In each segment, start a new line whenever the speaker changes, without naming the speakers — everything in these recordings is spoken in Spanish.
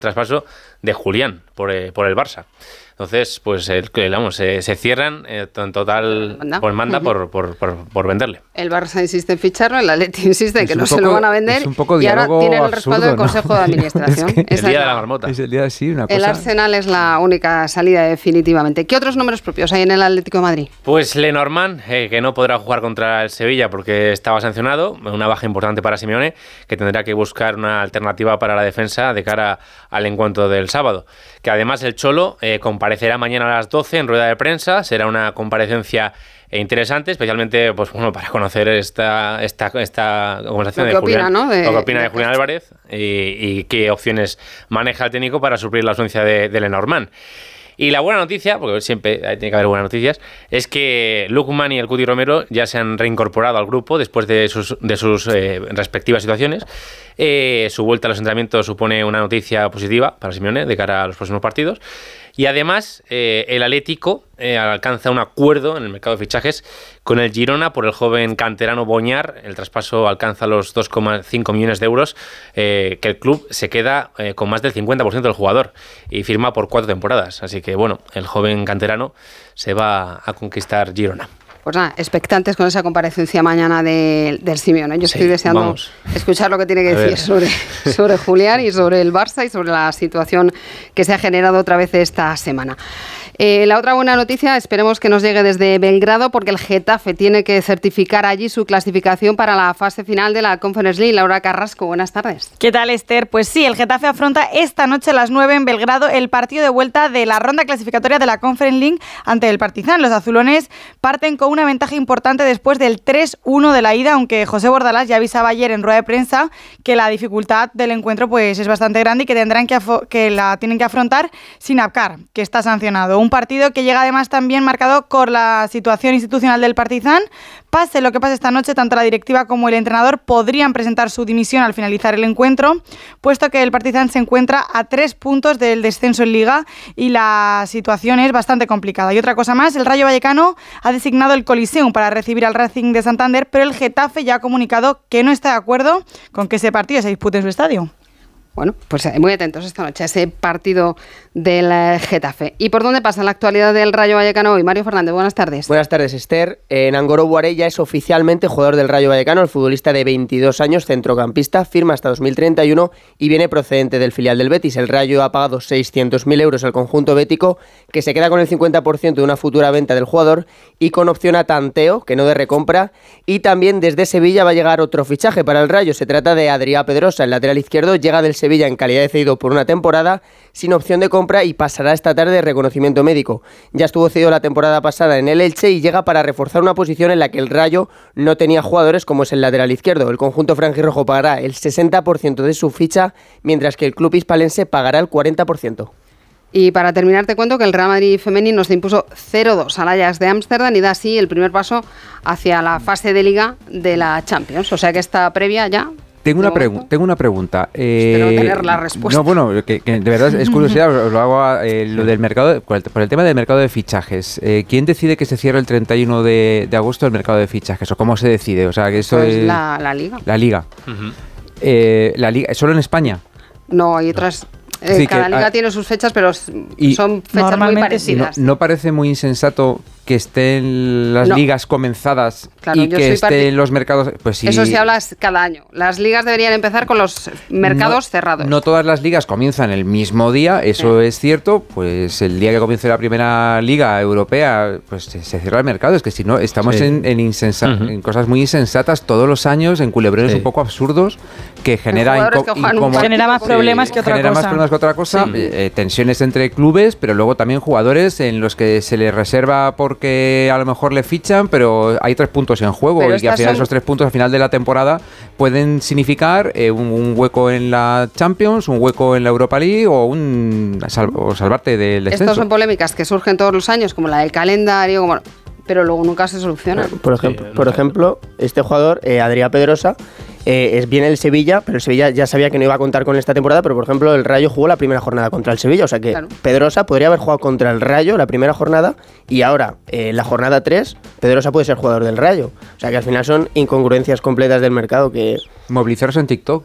traspaso de Julián por el Barça. Entonces, pues se cierran en total por venderle.
El Barça insiste en ficharlo, el Atleti insiste en que no se lo van a vender y ahora tiene el respaldo del Consejo de Administración.
Es el día de la marmota.
Es el día una cosa.
El Arsenal es la única salida definitivamente. ¿Qué otros números propios hay en el Atlético de Madrid?
Pues Lenormand, que no podrá jugar contra el Sevilla porque estaba sancionado, una baja importante para Simeone, que tendrá que buscar una alternativa para la defensa de cara al encuentro del sábado. Que además el Cholo comparecerá mañana a las 12 en rueda de prensa. Será una comparecencia interesante, especialmente para conocer esta conversación de Julián, lo que opina de Julián Álvarez y qué opciones maneja el técnico para suplir la ausencia de Lenormand. Y la buena noticia, porque siempre tiene que haber buenas noticias, es que Lookman y el Cuti Romero ya se han reincorporado al grupo después de sus respectivas situaciones. Su vuelta a los entrenamientos supone una noticia positiva para Simeone de cara a los próximos partidos. Y además, el Atlético alcanza un acuerdo en el mercado de fichajes con el Girona por el joven canterano Boñar. El traspaso alcanza los 2,5 millones de euros, que el club se queda con más del 50% del jugador y firma por 4 temporadas. Así que, el joven canterano se va a conquistar Girona.
Pues nada, expectantes con esa comparecencia mañana del Simeone. Yo estoy deseando escuchar lo que tiene que decir sobre Julián y sobre el Barça y sobre la situación que se ha generado otra vez esta semana. La otra buena noticia, esperemos que nos llegue desde Belgrado, porque el Getafe tiene que certificar allí su clasificación para la fase final de la Conference League. Laura Carrasco, buenas tardes.
¿Qué tal, Esther? Pues sí, el Getafe afronta esta noche a las 9 en Belgrado el partido de vuelta de la ronda clasificatoria de la Conference League ante el Partizan. Los azulones parten con una ventaja importante después del 3-1 de la ida, aunque José Bordalás ya avisaba ayer en rueda de prensa que la dificultad del encuentro pues es bastante grande y que tendrán que la tienen que afrontar sin Abkar, que está sancionado. Un partido que llega además también marcado por la situación institucional del Partizan. Pase lo que pase esta noche, tanto la directiva como el entrenador podrían presentar su dimisión al finalizar el encuentro, puesto que el Partizan se encuentra a 3 puntos del descenso en Liga y la situación es bastante complicada. Y otra cosa más, el Rayo Vallecano ha designado el Coliseum para recibir al Racing de Santander, pero el Getafe ya ha comunicado que no está de acuerdo con que ese partido se dispute en su estadio.
Bueno, pues muy atentos esta noche a ese partido del Getafe. ¿Y por dónde pasa la actualidad del Rayo Vallecano hoy? Mario Fernández, buenas tardes.
Buenas tardes, Esther. Nangolo Boaré ya es oficialmente jugador del Rayo Vallecano. El futbolista de 22 años, centrocampista, firma hasta 2031 y viene procedente del filial del Betis. El Rayo ha pagado 600.000 euros al conjunto bético, que se queda con el 50% de una futura venta del jugador y con opción a tanteo, que no de recompra. Y también desde Sevilla va a llegar otro fichaje para el Rayo. Se trata de Adrià Pedrosa, el lateral izquierdo, llega del Sevilla en calidad de cedido por una temporada sin opción de compra y pasará esta tarde de reconocimiento médico. Ya estuvo cedido la temporada pasada en el Elche y llega para reforzar una posición en la que el Rayo no tenía jugadores, como es el lateral izquierdo. El conjunto franjirrojo pagará el 60% de su ficha, mientras que el club hispalense pagará el 40%.
Y para terminar te cuento que el Real Madrid femenino se impuso 0-2 al Ajax de Ámsterdam y da así el primer paso hacia la fase de Liga de la Champions. O sea que esta previa ya...
Tengo una pregunta.
Espero tener la respuesta.
No, bueno, que de verdad es curiosidad, lo hago lo del mercado, por el tema del mercado de fichajes. ¿Quién decide que se cierre el 31 de agosto el mercado de fichajes? ¿O cómo se decide? O sea, que eso
pues
es
la Liga.
La Liga. Uh-huh. La Liga, ¿solo en España?
No, hay otras...
Sí,
cada liga tiene sus fechas, pero son fechas muy parecidas.
¿No parece muy insensato que estén las ligas comenzadas y que estén los mercados? Pues sí.
Eso se habla cada año. Las ligas deberían empezar con los mercados cerrados.
No todas las ligas comienzan el mismo día, eso es cierto. Pues el día que comience la primera liga europea, pues se cierra el mercado. Es que si no, estamos en cosas muy insensatas todos los años, en culebrones un poco absurdos que genera
genera más problemas que otra cosa.
Tensiones entre clubes, pero luego también jugadores en los que se les reserva porque a lo mejor le fichan, pero hay 3 puntos en juego y que al final esos 3 puntos al final de la temporada pueden significar un hueco en la Champions, un hueco en la Europa League o salvarte del descenso.
Estas son polémicas que surgen todos los años, como la del calendario, pero luego nunca se soluciona.
Por ejemplo, este jugador, Adrià Pedrosa, viene el Sevilla, pero el Sevilla ya sabía que no iba a contar con esta temporada, pero por ejemplo el Rayo jugó la primera jornada contra el Sevilla, o sea que Pedrosa podría haber jugado contra el Rayo la primera jornada y ahora la jornada 3 Pedrosa puede ser jugador del Rayo, o sea que al final son incongruencias completas del mercado que
Movilizaros en TikTok.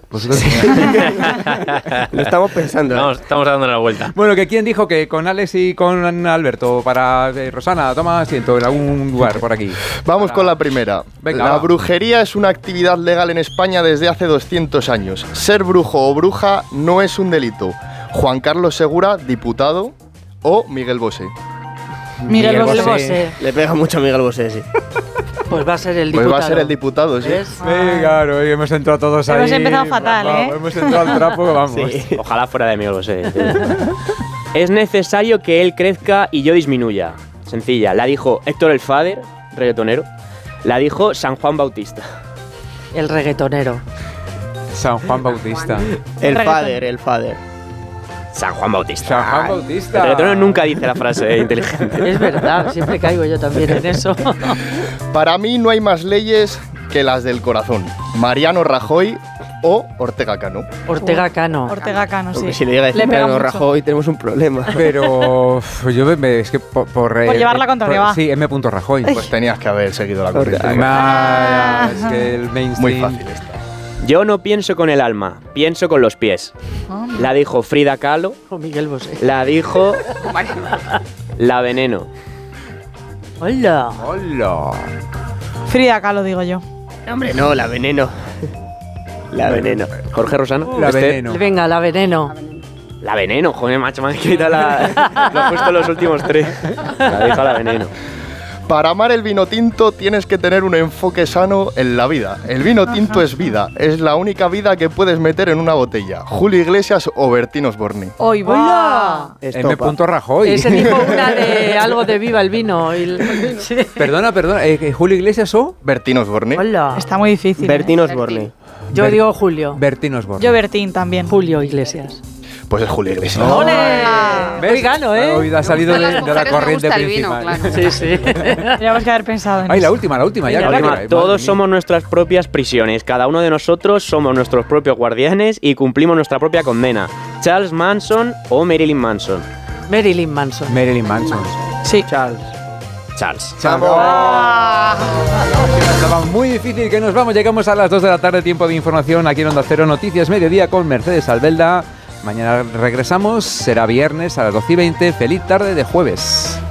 Lo estamos pensando.
No, estamos dando la vuelta.
Bueno, que quién dijo que con Alex y con Alberto para Rosana, toma asiento en algún lugar por aquí.
Vamos con la primera.
Venga,
la
va.
brujería es una actividad legal en España desde hace 200 años. Ser brujo o bruja no es un delito. Juan Carlos Segura, diputado, o Miguel Bosé.
Miguel
Bosé.
Bosé.
Le pega mucho a Miguel Bosé, sí.
Pues va a ser el
Pues
diputado.
va a ser el diputado, sí.
¿Ves?
Claro, hoy hemos entrado todos ahí.
Hemos empezado fatal,
Vamos,
¿eh?
Hemos entrado al trapo, vamos.
Sí.
Ojalá fuera de Miguel Bosé. Es necesario que él crezca y yo disminuya. Sencilla. La dijo Héctor el Fader, reggaetonero. La dijo San Juan Bautista.
El reggaetonero.
San Juan Bautista.
El Fader.
San Juan Bautista.
San Juan Bautista.
El reggaetonero nunca dice la frase inteligente.
Es verdad, siempre caigo yo también en eso.
Para mí no hay más leyes que las del corazón. Mariano Rajoy o Ortega Cano.
Ortega Cano.
Ortega Cano, sí.
Porque si le llega a decir
Le pega
Mariano
mucho.
Rajoy tenemos un problema.
Pero yo es que por
llevar la contraria, va.
Sí, M. Rajoy.
Pues tenías que haber seguido la corriente.
Nah, es que el mainstream.
Muy fácil esta.
Yo no pienso con el alma, pienso con los pies. La dijo Frida Kahlo.
O Miguel Bosé.
La dijo La Veneno.
Hola.
Hola.
Frida Kahlo, digo yo.
Hombre, no, la veneno. La veneno.
Jorge Rosano.
La
¿Usted?
veneno.
Venga, la veneno.
La Veneno, joder, macho, me han quitado lo he puesto los últimos tres. La dijo La Veneno.
Para amar el vino tinto tienes que tener un enfoque sano en la vida. El vino tinto es vida, es la única vida que puedes meter en una botella. Julio Iglesias o Bertín Osborne.
Hoy va.
M. Rajoy.
Ese dijo una de algo de Viva el Vino. Sí.
Perdona, ¿Julio Iglesias o?
Bertín Osborne.
Hola.
Está muy difícil.
Bertín Osborne.
Yo digo Julio.
Bertín Osborne.
Yo Bertín también.
Julio Iglesias.
Pues es Julio Iglesias.
¡Ole!
¿Ves?
Hoy gano, ¿eh?
Hoy ha salido
A las
de la
mujeres me
corriente
gusta el vino,
principal.
claro.
Sí, sí.
Teníamos que haber pensado en
Ay,
eso.
la última, ya.
La
que
última,
madre
todos
mía.
somos nuestras propias prisiones. Cada uno de nosotros somos nuestros propios guardianes y cumplimos nuestra propia condena. Charles Manson o Marilyn Manson.
Marilyn Manson.
Marilyn Manson.
Sí.
Charles.
Estaba muy difícil que nos vamos. Llegamos a las 2 de la tarde, tiempo de información aquí en Onda Cero, Noticias Mediodía con Mercedes Albelda. Mañana regresamos, será viernes a las 12:20. Feliz tarde de jueves.